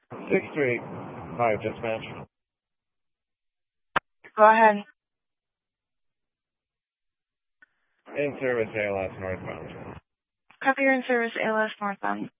635 dispatch. Go ahead. In service ALS northbound. Copy, you're in service ALS northbound.